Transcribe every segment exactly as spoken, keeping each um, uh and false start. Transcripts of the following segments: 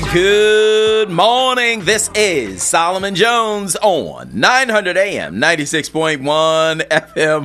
Good morning. This is Solomon Jones on nine hundred A M, ninety-six point one F M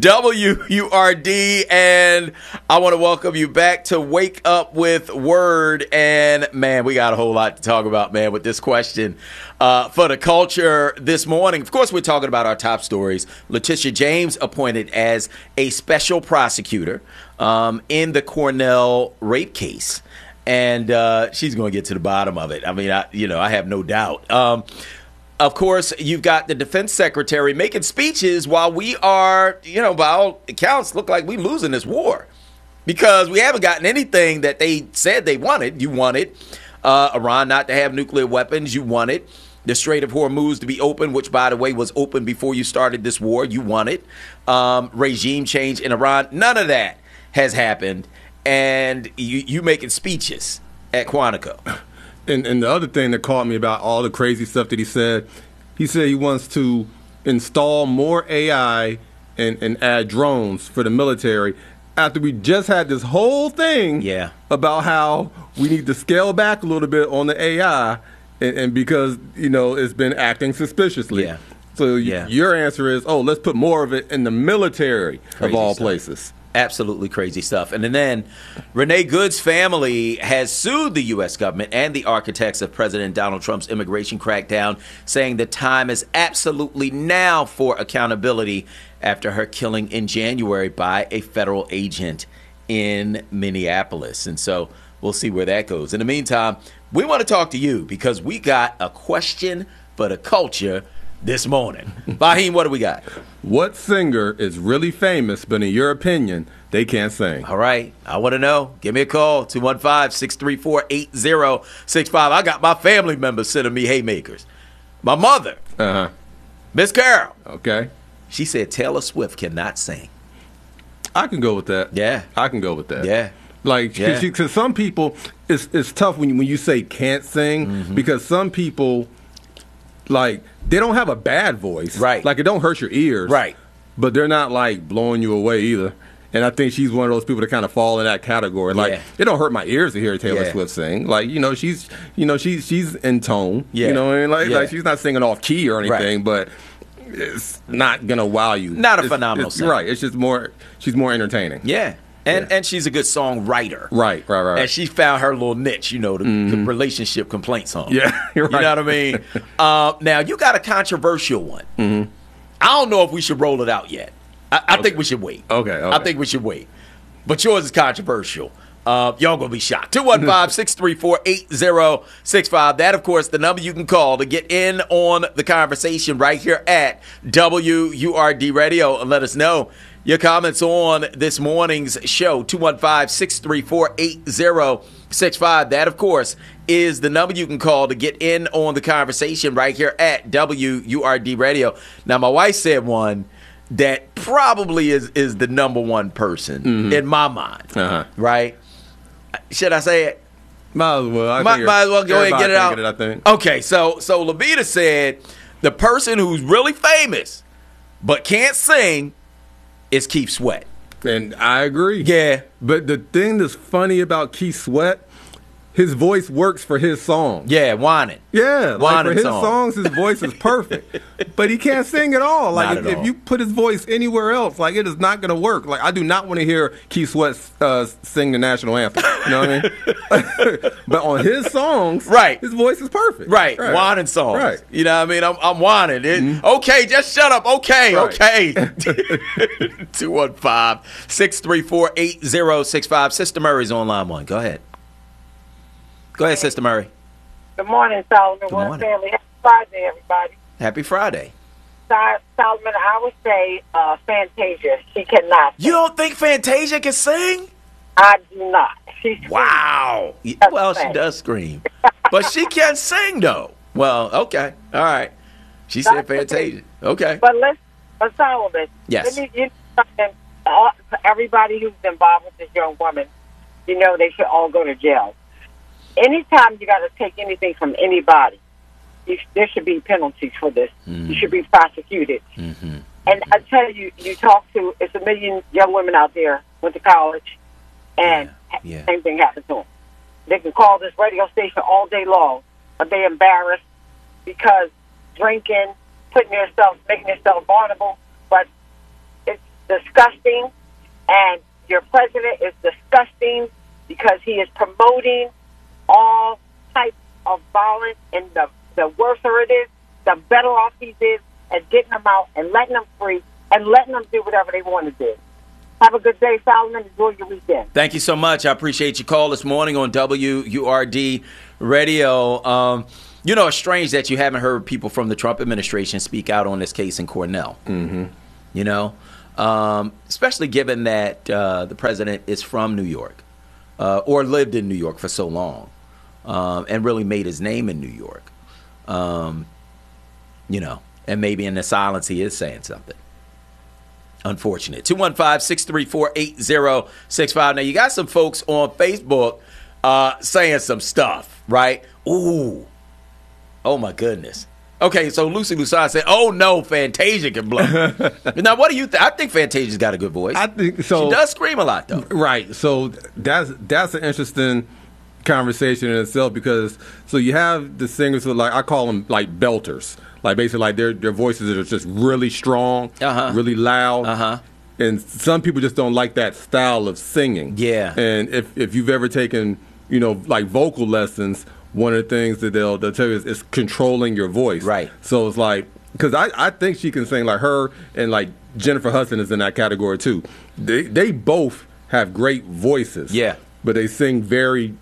W U R D. And I want to welcome you back to Wake Up with Word. And, man, we got a whole lot to talk about, man, with this question uh, for the culture this morning. Of course, we're talking about our top stories. Letitia James appointed as a special prosecutor um, in the Cornell rape case. And uh, she's going to get to the bottom of it. I mean, I, you know, I have no doubt. Um, of course, you've got the defense secretary making speeches while we are, you know, by all accounts, look like we're losing this war because we haven't gotten anything that they said they wanted. You wanted uh, Iran not to have nuclear weapons. You wanted the Strait of Hormuz to be open, which, by the way, was open before you started this war. You wanted um, regime change in Iran. None of that has happened. And you, you making speeches at Quantico. And, and the other thing that caught me about all the crazy stuff that he said, he said he wants to install more A I and, and add drones for the military after we just had this whole thing yeah. about how we need to scale back a little bit on the A I and, and because, you know, it's been acting suspiciously. Yeah. So yeah. y- your answer is, oh, let's put more of it in the military Crazy of all stuff. places. Absolutely crazy stuff. And then Renee Good's family has sued the U S government and the architects of President Donald Trump's immigration crackdown, saying the time is absolutely now for accountability after her killing in January by a federal agent in Minneapolis. And so we'll see where that goes. In the meantime, we want to talk to you because we got a question for the culture this morning. Fahim, what do we got? What singer is really famous, but in your opinion, they can't sing? All right. I want to know. Give me a call. two one five, six three four, eight zero six five. I got my family members sending me haymakers. My mother, Uh-huh. Miss Carol. Okay. She said Taylor Swift cannot sing. I can go with that. Yeah. I can go with that. Yeah. Like, Yeah. because some people, it's it's tough when you, when you say can't sing, Mm-hmm. because some people, like, they don't have a bad voice. Right. Like, it don't hurt your ears. Right. But they're not, like, blowing you away either. And I think she's one of those people that kind of fall in that category. Like, Yeah. it don't hurt my ears to hear Taylor Yeah. Swift sing. Like, you know, she's, you know, she's she's in tone. Yeah. You know what I mean? Like, Yeah. like she's not singing off key or anything, but it's not gonna wow you. Not a It's- phenomenal it's, singer. Right. It's just more. She's more entertaining. Yeah. And Yeah. and she's a good songwriter. Right. Right. Right. And she found her little niche, you know, the, the relationship complaint song. Yeah, you're right. You know what I mean? uh, now, you got a controversial one. Mm-hmm. I don't know if we should roll it out yet. I, I think we should wait. Okay, okay. I think we should wait. But yours is controversial. Uh, y'all going to be shocked. two one five, six three four, eight zero six five. That, of course, the number you can call to get in on the conversation right here at W U R D Radio and let us know your comments on this morning's show. two one five, six three four, eight zero six five. That, of course, is the number you can call to get in on the conversation right here at W U R D Radio. Now, my wife said one that probably is, is the number one person Mm-hmm. in my mind, Uh-huh. right? Should I say it? Might as well. I Might, think might as well go ahead and get it out. It, I think. Okay, so so Levita said the person who's really famous but can't sing is Keith Sweat. And I agree. Yeah. But the thing that's funny about Keith Sweat, his voice works for his song. Yeah, whining. Yeah, like Whining for his song. songs, his voice is perfect. But he can't sing at all. Like Not if, at if all. you put his voice anywhere else, like it is not going to work. Like I do not want to hear Keith Sweat uh, sing the national anthem. You know what I mean? But on his songs, Right. his voice is perfect. Right, whining songs. Right. You know what I mean? I'm, I'm whining. It, Mm-hmm. Okay, just shut up. Okay, Right. okay. two one five, six three four, eight zero six five. Sister Murray's on line one. Go ahead. Go ahead, Sister Murray. Good morning, Solomon. Good One morning. family. Happy Friday, everybody. Happy Friday. Si- Solomon, I would say uh, Fantasia. She cannot. You don't think Fantasia can sing? I do not. She's Wow. Yeah, That's Well, she right. does scream. But she can't sing, though. Well, okay. All right. She said That's okay. Fantasia. Okay. But let's, but Solomon. Yes. Let me, you know, something. All, everybody who's involved with this young woman, you know, they should all go to jail. Anytime you got to take anything from anybody, you, there should be penalties for this. Mm-hmm. You should be prosecuted. Mm-hmm. And I tell you, you talk to, it's a million young women out there, went to college, and Yeah. same thing happened to them. They can call this radio station all day long, but they embarrassed because drinking, putting themselves, making themselves vulnerable. But it's disgusting, and your president is disgusting because he is promoting all types of violence, and the, the worse it is, the better off he is at getting them out and letting them free and letting them do whatever they want to do. Have a good day, Solomon. Enjoy your weekend. Thank you so much. I appreciate your call this morning on W U R D Radio. Um, you know, it's strange that you haven't heard people from the Trump administration speak out on this case in Cornell. Mm-hmm. You know, um, especially given that uh, the president is from New York uh, or lived in New York for so long um, and really made his name in New York. Um, you know, and maybe in the silence he is saying something. Unfortunate. two one five, six three four, eight zero six five. Now, you got some folks on Facebook uh, saying some stuff, right? Ooh. Oh, my goodness. Okay, so Lucy Lusai said, oh, no, Fantasia can blow. Now, what do you think? I think Fantasia's got a good voice. I think so. She does scream a lot, though. Right. So that's that's an interesting conversation in itself because so you have the singers who, like, I call them like belters. Like basically, like their their voices are just really strong, uh-huh. really loud, uh-huh. and some people just don't like that style of singing. Yeah. And if if you've ever taken, you know, like vocal lessons, one of the things that they'll they'll tell you is, is controlling your voice. Right. So it's like because I I think she can sing like her and like Jennifer Hudson is in that category too. They they both have great voices. Yeah. But they sing very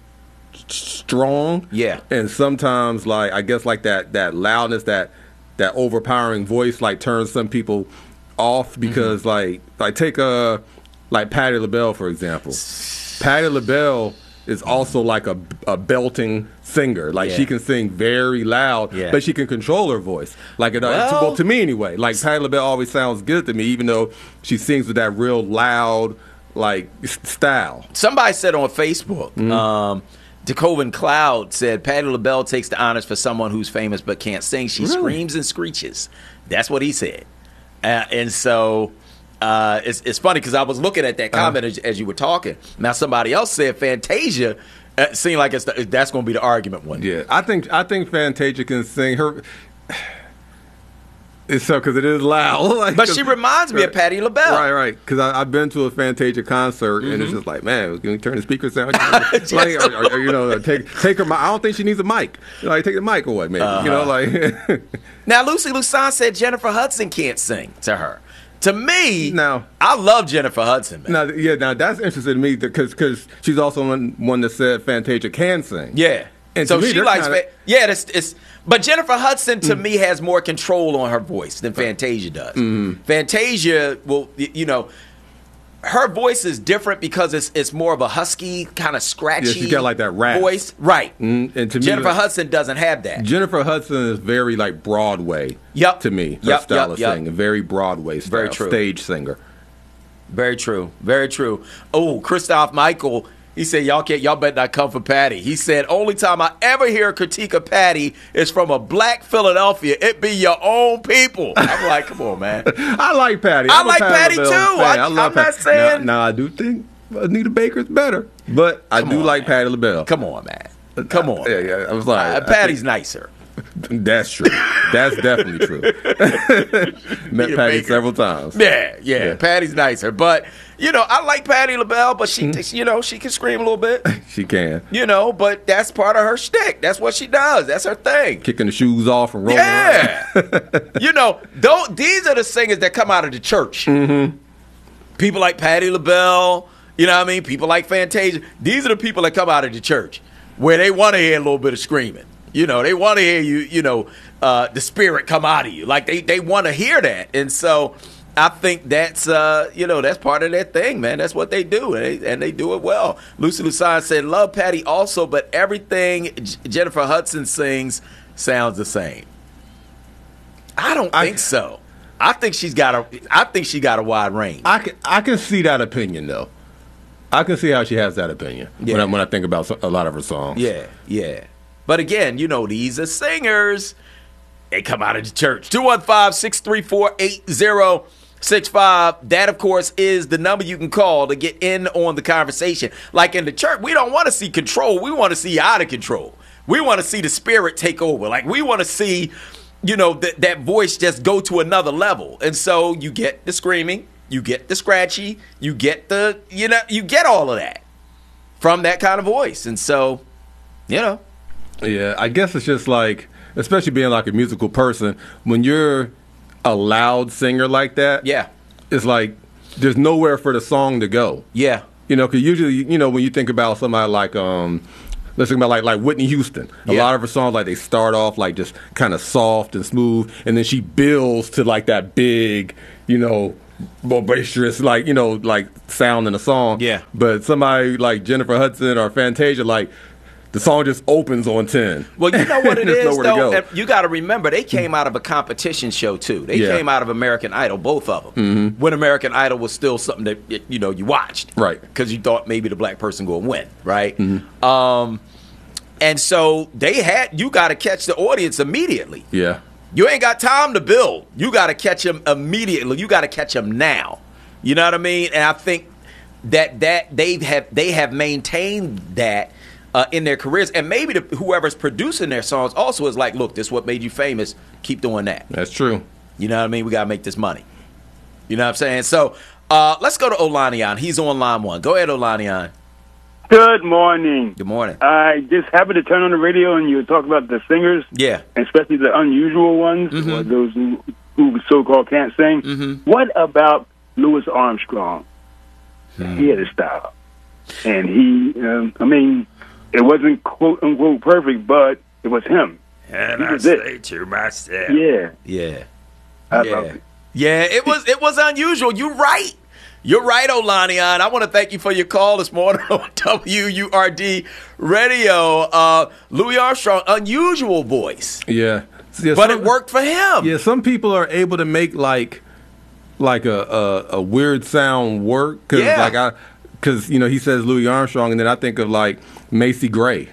strong. Yeah. And sometimes like I guess like that that loudness that. that overpowering voice like turns some people off because mm-hmm. like like take a like Patti LaBelle for example. Patti LaBelle is also like a, a belting singer. Like yeah. she can sing very loud, yeah. but she can control her voice. Like it, well, to, well, to me anyway. Like Patti LaBelle always sounds good to me, even though she sings with that real loud like style. Somebody said on Facebook. Mm-hmm. Um, DeCoven Cloud said Patti LaBelle takes the honors for someone who's famous but can't sing. She really? screams and screeches. That's what he said. Uh, and so uh, it's, it's funny because I was looking at that comment uh, as, as you were talking. Now somebody else said Fantasia. It seemed like it's the, that's going to be the argument one. Yeah, I think I think Fantasia can sing her. It's so because it is loud. Like, but she reminds me of Patti LaBelle. Right, right. Because I've been to a Fantasia concert, mm-hmm. and it's just like, man, can we turn the speakers down? like, or, or, or, you know, take take her. I don't think she needs a mic. You know, like, take the mic away, maybe. Uh-huh. You know, like. Now, Lucy Lusan said Jennifer Hudson can't sing to her. To me, now I love Jennifer Hudson, man. Now, yeah, now that's interesting to me because because she's also one, one that said Fantasia can sing. Yeah. And so me, she likes, kinda, fa- yeah, it's, it's, but Jennifer Hudson to mm. me has more control on her voice than Fantasia does. Mm. Fantasia will, you know, her voice is different because it's it's more of a husky, kind of scratchy. Yeah, she got like that rap voice, right? Mm. And to Jennifer me, Hudson doesn't have that. Jennifer Hudson is very like Broadway. Yep. To me, her yep, style yep, of yep. singing, very Broadway style, very true. Stage singer. Very true, very true. Oh, Christoph Michael. He said, y'all can't, y'all better not come for Patty. He said, only time I ever hear a critique of Patty is from a black Philadelphia. It be your own people. I'm like, come on, man. I like Patty. I I'm like Patty, too. I, I love I'm not Patty. saying. Now, now, I do think Anita Baker's better, but I come do on, like man. Patti LaBelle. Come on, man. Come on. Yeah, yeah. I was like, uh, Patty's nicer. That's true. That's definitely true. Met Patty Baker. several times. Yeah, yeah, yeah. Patty's nicer. But, you know, I like Patti LaBelle, but she, mm. you know, she can scream a little bit. She can. You know, but that's part of her shtick. That's what she does. That's her thing. Kicking the shoes off and rolling yeah. around. You know, don't, these are the singers that come out of the church. Mm-hmm. People like Patti LaBelle, you know what I mean? People like Fantasia. These are the people that come out of the church where they want to hear a little bit of screaming. You know, they want to hear you, you know, uh, the spirit come out of you. Like, they, they want to hear that. And so I think that's, uh, you know, that's part of their thing, man. That's what they do, and they, and they do it well. Lucy Lusan said, love Patty also, but everything J- Jennifer Hudson sings sounds the same. I don't think I, so. I think she's got a, I think she got a wide range. I can, I can see that opinion, though. I can see how she has that opinion yeah. when, I, when I think about a lot of her songs. Yeah, yeah. But again, you know, these are singers. They come out of the church. two one five, six three four, eight zero six five. That, of course, is the number you can call to get in on the conversation. Like in the church, we don't want to see control. We want to see out of control. We want to see the spirit take over. Like, we want to see, you know, th- that voice just go to another level. And so you get the screaming, you get the scratchy, you get the, you know, you get all of that from that kind of voice. And so, you know. Yeah, I guess it's just like, especially being like a musical person, when you're a loud singer like that, Yeah. it's like there's nowhere for the song to go. Yeah. You know, because usually, you know, when you think about somebody like, um, let's think about like like Whitney Houston. A Yeah. lot of her songs, like they start off like just kind of soft and smooth, and then she builds to like that big, you know, boisterous, like, you know, like sound in the song. Yeah. But somebody like Jennifer Hudson or Fantasia, like the song just opens on ten. Well, you know what it There's is, nowhere to though? go. And you got to remember, they came out of a competition show, too. They Yeah. came out of American Idol, both of them. Mm-hmm. When American Idol was still something that, you know, you watched. Right. Because you thought maybe the black person going to win, right? Mm-hmm. Um, and so they had, you got to catch the audience immediately. Yeah. You ain't got time to build. You got to catch them immediately. You got to catch them now. You know what I mean? And I think that that they have they have maintained that uh, in their careers, and maybe the, whoever's producing their songs also is like, look, this is what made you famous. Keep doing that. That's true. You know what I mean? We got to make this money. You know what I'm saying? So uh, let's go to Olanian. He's on line one. Go ahead, Olanian. Good morning. Good morning. I just happened to turn on the radio and you were talking about the singers, Yeah. especially the unusual ones, Mhm. or those who, who so-called can't sing. Mhm. What about Louis Armstrong? Hmm. He had a style. And he, um, I mean, it wasn't quote-unquote perfect, but it was him. And He I was it. say to myself. Yeah. Yeah. I yeah. love it. Yeah, it was it was unusual. You're right. You're right, Olanian. I want to thank you for your call this morning on W U R D Radio. Uh, Louis Armstrong, unusual voice, Yeah. Yeah, but some- it worked for him. Yeah, some people are able to make like like a a, a weird sound work. Cause Yeah. like I, because you know he says Louis Armstrong, and then I think of like Macy Gray.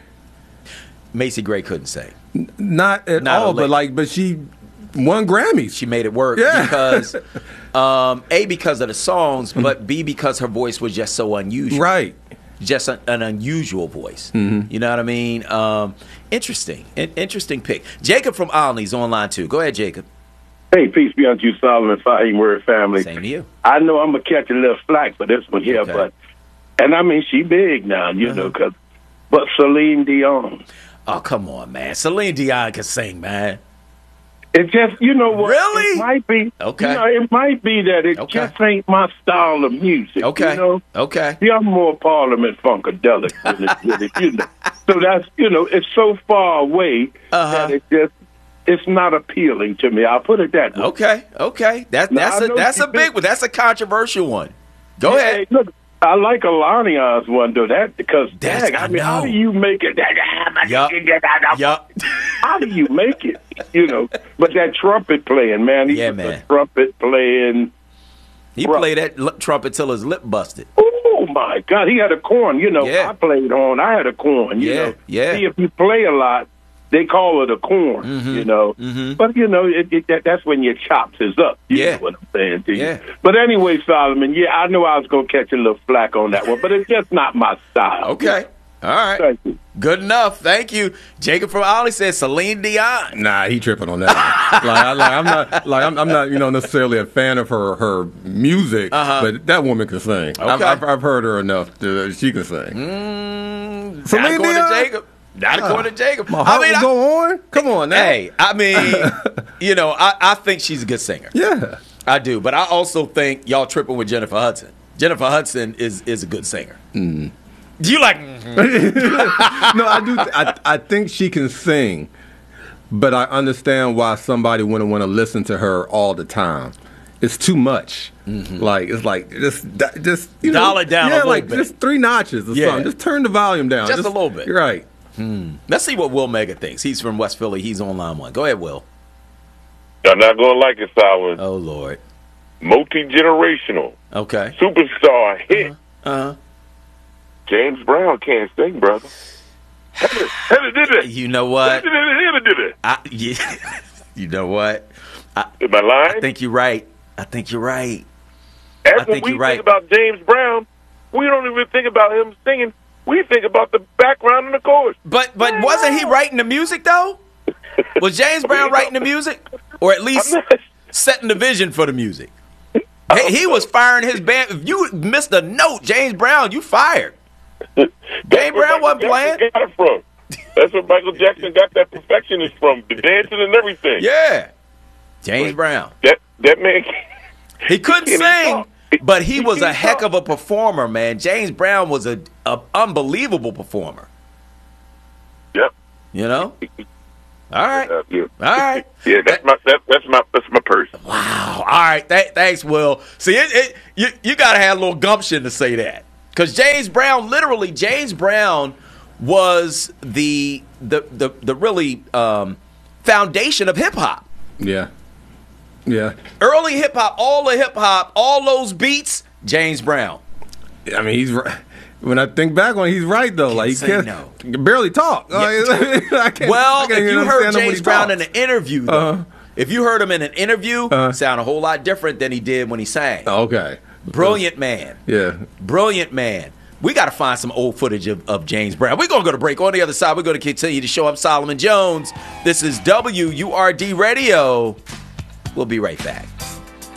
Macy Gray couldn't sing. Not at Not a all, lick. but like, but she won Grammys. She made it work Yeah. because, um, A, because of the songs, but B, because her voice was just so unusual. Right. Just an, an unusual voice. Mm-hmm. You know what I mean? Um, interesting. In- interesting pick. Jacob from Olney's on line two. Go ahead, Jacob. Hey, peace be unto you, Solomon, Fahim Word family. Same to you. I know I'm going to catch a little flack for this one here, Okay. but, and I mean, she big now, you Uh-huh. know, cause, but Celine Dion, Oh, come on, man. Celine Dion can sing, man. it just, you know what? Really? It might be. Okay. You know, it might be that it Okay. just ain't my style of music. Okay. You know? Okay. See, I'm more Parliament Funkadelic than it, than it, you know. So that's, you know, it's so far away Uh-huh. that it just, it's not appealing to me. I'll put it that way. Okay. Okay. That, Now, that's I a know that's she a big did- one. That's a controversial one. Go Yeah, ahead. hey, look, I like Alania's one though. That because That's- dang, I, I mean, how know. do you make it? Yup. Yup. How do you make it? You know, but that trumpet playing, man. He Yeah, was man. a trumpet playing. He Bro. played that l- trumpet till his lip busted. Oh my God, he had a corn. You know, Yeah. I played on. I had a corn. You Yeah, know, yeah. See, if you play a lot, they call it a corn. Mhm, You know, mhm. but you know, it, it, that, that's when your chops is up. You Yeah. know what I'm saying to you. Yeah. But anyway, Solomon, yeah, I knew I was gonna catch a little flack on that one, but it's just not my style. Okay. All right. Thank you. Good enough. Thank you. Jacob from Ollie says Celine Dion. Nah, he tripping on that. one. like, I, like I'm not, like I'm, I'm not, you know, necessarily a fan of her her music, Uh-huh. but that woman can sing. I've, Okay. I've, I've heard her enough to, she can sing. Mm, not Celine according Dion? to Jacob. Not according to Jacob. My I heart mean, will I- go on. Come on, now. hey, I mean, you know, I, I think she's a good singer. Yeah. I do, but I also think y'all tripping with Jennifer Hudson. Jennifer Hudson is is a good singer. Mm. Do you like? No, I do. th- I, I think she can sing, but I understand why somebody wouldn't want to listen to her all the time. It's too much. Like it's like just just you know, Dial it down a Yeah, little like bit. just three notches or Yeah. something. Just turn the volume down. Just a little bit. You're right. Let's see what Will Mega thinks. He's from West Philly. He's on line one. Go ahead, Will. Y'all not gonna like it, Solomon. Oh Lord. Multi-generational Okay. superstar hit. Uh huh. James Brown can't sing, brother. You know what? Am I, yeah, you know what? I, I I lying? think you're right. I think you're right. And I when think we you're right. think about James Brown, we don't even think about him singing. We think about the background and the chorus. But but wasn't he writing the music though? Was James Brown writing the music, or at least I'm not- setting the vision for the music? He, he was firing his band. If you missed a note, James Brown, you fired. That's James where Brown wasn't Michael playing. Jackson got it from. That's where Michael Jackson got that perfectionist from, the dancing and everything. Yeah, James Brown. That that man. He couldn't He can't sing, talk. but he was a can't heck talk. of a performer, man. James Brown was a, a unbelievable performer. Yep. You know. All right. Uh, yeah. All right. Yeah, that's my that, that's my that's my person. Wow. All right. Th- thanks, Will. See, it, it, you you got to have a little gumption to say that, because James Brown, literally, James Brown was the the the, the really um, foundation of hip hop. Yeah. Yeah. Early hip hop, all the hip hop, all those beats, James Brown. I mean, he's right. When I think back on it, he's right though. Like he say can't no. he can barely talk. Like, I can't, Well, I can't if even you heard understand him when James he Brown talks. in an interview, though, Uh-huh. if you heard him in an interview, Uh-huh. sound a whole lot different than he did when he sang. Okay. Brilliant man. Yeah. Brilliant man. We got to find some old footage of, of James Brown. We're going to go to break. On the other side, we're going to continue to show up Solomon Jones. This is W U R D Radio. We'll be right back.